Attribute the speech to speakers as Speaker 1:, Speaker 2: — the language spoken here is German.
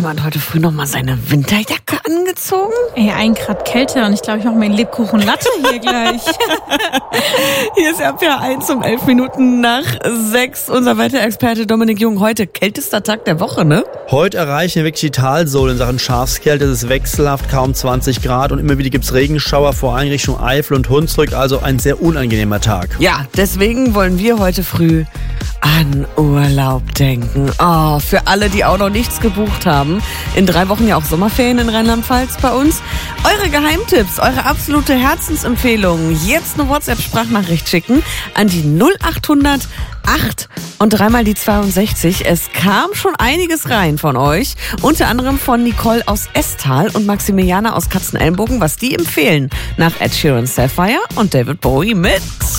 Speaker 1: jemand heute früh noch mal seine Winterjacke angezogen?
Speaker 2: Ey, 1 Grad Kälte und ich glaube, ich mache mir einen Lebkuchen Latte hier gleich.
Speaker 1: Hier ist RPA 1 um 11 Minuten nach 6. Unser Wetterexperte Dominik Jung. Heute kältester Tag der Woche, ne?
Speaker 3: Heute erreichen wir wirklich die Talsohle in Sachen Schafskälte. Es ist wechselhaft, kaum 20 Grad und immer wieder gibt's Regenschauer, vor allem Richtung Eifel und Hunsrück. Also ein sehr unangenehmer Tag.
Speaker 1: Ja, deswegen wollen wir heute früh an Urlaub denken. Oh, für alle, die auch noch nichts gebucht haben. In 3 Wochen ja auch Sommerferien in Rheinland-Pfalz bei uns. Eure Geheimtipps, eure absolute Herzensempfehlungen. Jetzt eine WhatsApp-Sprachnachricht schicken an die 0800 8 und 3 mal die 62. Es kam schon einiges rein von euch. Unter anderem von Nicole aus Estal und Maximiliana aus Katzenelnbogen, was die empfehlen. Nach Ed Sheeran, Sapphire und David Bowie mit